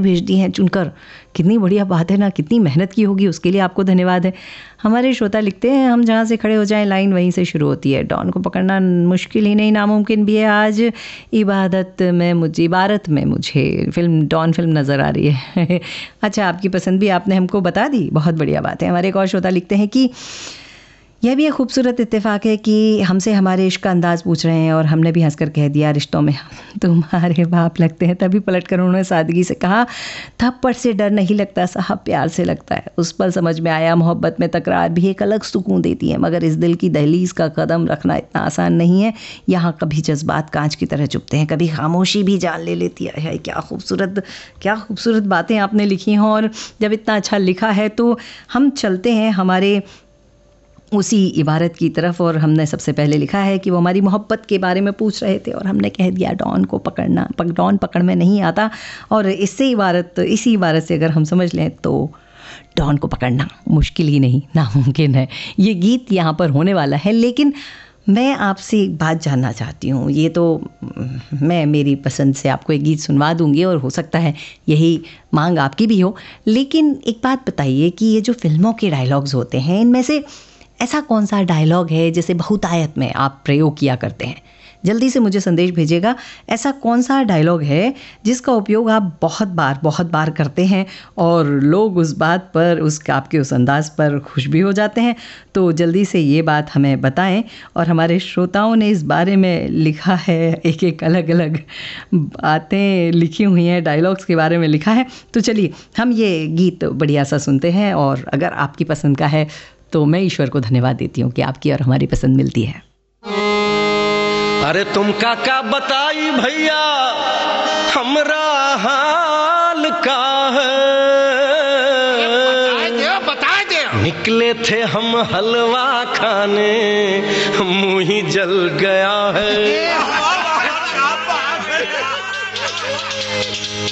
भेज दी हैं चुनकर। कितनी बढ़िया बात है ना, कितनी मेहनत की होगी, उसके लिए आपको धन्यवाद है। हमारे श्रोता लिखते हैं, हम जहाँ से खड़े हो जाएं लाइन वहीं से शुरू होती है। डॉन को पकड़ना मुश्किल ही नहीं नामुमकिन भी है। आज इबारत में मुझे फिल्म डॉन फिल्म नज़र आ रही है। अच्छा, आपकी पसंद भी आपने हमको बता दी, बहुत बढ़िया बात है। हमारे एक और श्रोता लिखते हैं कि यह भी एक खूबसूरत इत्तेफाक है कि हमसे हमारे इश्क का अंदाज़ पूछ रहे हैं और हमने भी हंसकर कह दिया, रिश्तों में तुम्हारे बाप लगते हैं। तभी पलट कर उन्होंने सादगी से कहा, थप्पड़ से डर नहीं लगता साहब, प्यार से लगता है। उस पल समझ में आया, मोहब्बत में तकरार भी एक अलग सुकून देती है, मगर इस दिल की दहलीज का कदम रखना इतना आसान नहीं है। यहाँ कभी जज्बात कांच की तरह चुभते हैं, कभी खामोशी भी जान ले लेती है। क्या खूबसूरत बातें आपने लिखी हैं। और जब इतना अच्छा लिखा है तो हम चलते हैं हमारे उसी इबारत की तरफ। और हमने सबसे पहले लिखा है कि वो हमारी मोहब्बत के बारे में पूछ रहे थे और हमने कह दिया डॉन पकड़ में नहीं आता। और इसी इबारत से अगर हम समझ लें तो डॉन को पकड़ना मुश्किल ही नहीं नामुमकिन है। ये गीत यहाँ पर होने वाला है, लेकिन मैं आपसे एक बात जानना चाहती हूँ। ये तो मैं मेरी पसंद से आपको एक गीत सुनवा दूँगी और हो सकता है यही मांग आपकी भी हो, लेकिन एक बात बताइए कि ये जो फिल्मों के डायलॉग्स होते हैं, इनमें से ऐसा कौन सा डायलॉग है जिसे बहुतायत में आप प्रयोग किया करते हैं? जल्दी से मुझे संदेश भेजिएगा। ऐसा कौन सा डायलॉग है जिसका उपयोग आप बहुत बार करते हैं और लोग उस बात पर, आपके उस अंदाज पर खुश भी हो जाते हैं? तो जल्दी से ये बात हमें बताएं। और हमारे श्रोताओं ने इस बारे में लिखा है, एक अलग बातें लिखी हुई हैं, डायलॉग्स के बारे में लिखा है। तो चलिए हम ये गीत बढ़िया सा सुनते हैं, और अगर आपकी पसंद का है तो मैं ईश्वर को धन्यवाद देती हूँ कि आपकी और हमारी पसंद मिलती है। अरे तुम काका बताई भैया हमरा हाल का है, बता दे। निकले थे हम हलवा खाने, मुंह ही जल गया है।